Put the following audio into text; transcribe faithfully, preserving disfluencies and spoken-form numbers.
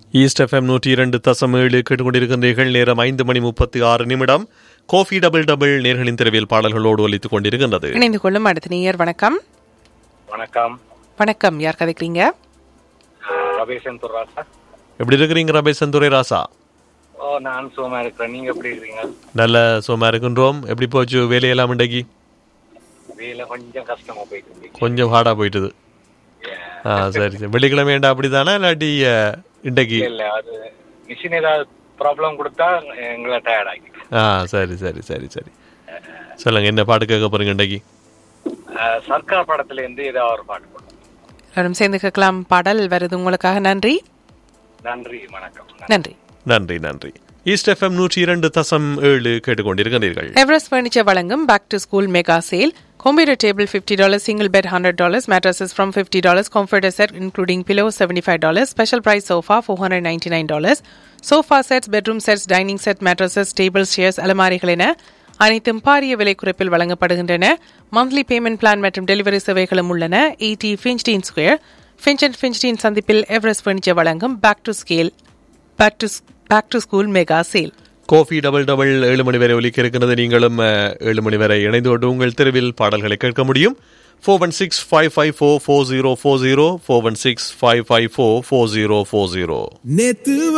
East FM நூற்றி இரண்டு தசம் ஏழு கேட்டுக்கொண்டிருக்கின்றீர்கள். நேரம் ஐந்து மணி முப்பத்தி ஆறு நிமிடம். கோஃபி டபுள் டபுள் நேர்களின் திரவியல் பாடல்களோடு ஒலித்துக் கொண்டிருக்கின்றது. இணைந்து கொள்ளும் அடுத்த நேயர். வணக்கம். வணக்கம். வணக்கம். யார் கதைக்கிறீங்க? ரபேசந்துரை ராசா. எப்படி இருக்கிறீங்க ரபேசந்துரை ராசா? ஓ, நான் சும்மா இருக்கிறேன். நீங்க எப்படி இருக்கீங்க? நல்ல சும்மா இருக்கின்றோம். எப்படி போச்சு வேலையெல்லாம்? இன்றைக்கு வேலை கொஞ்சம் கஷ்டமா போயிட்டு, கொஞ்சம் ஹார்டா போயிட்டுது. ஆ, சரி சரி. வெள்ளிக்கிழமை ஏண்டா அப்படித்தானே இல்லாட்டி இன்றைக்கு? இல்ல, அது மிஷின் ஏதாவது ப்ராப்ளம் கொடுத்தா எங்களை டயர்ட் ஆகி. ஆ, சரி சரி சரி சரி. சொல்லுங்க, என்ன பாட்டு கேட்க போறீங்க இன்றைக்கு? சர்க்கார் படத்துல இருந்து ஏதாவது ஒரு பாட்டு போடுங்க. எல்லாரும் சேர்ந்து கேட்கலாம். பாடல் வருது உங்களுக்காக. நன்றி. நன்றி, வணக்கம். நன்றி நன்றி நன்றி. ஈஸ்ட் எஃப்எம் நூற்றி இரண்டு தசம் ஏழு கேட்டுக்கொண்டிருக்கிறீர்கள். எவரெஸ்ட் பர்னிச்சர் வழங்கும் back to school mega sale. Computer table fifty dollars, single bed one hundred dollars, mattresses from fifty dollars, comforter set including pillows seventy-five dollars, special price sofa four hundred ninety-nine dollars, sofa sets, bedroom sets, dining set, mattresses, tables, chairs, அலமாரிகள் என அனைத்தும் பாரிய விலை குறைப்பில் வழங்கப்படுகின்றன. Monthly payment plan மற்றும் delivery சேவைகளும் உள்ளன. Eighty ஃபின்ச்டீன் square Finch and ஃபின்ச்டீன் சந்திப்பில் Everest furniture வழங்கும் back to scale back to back to school mega sale. Kofi double double ஏழு மணி வரை ஒலிக்க இருக்கிறது. நீங்களும் ஏழு மணி வரை இணைந்து கொண்டு உங்கள் தெருவில் பாடல்களை கேட்க முடியும். Four one six five five four four zero four zero four one six five five four four zero four zero.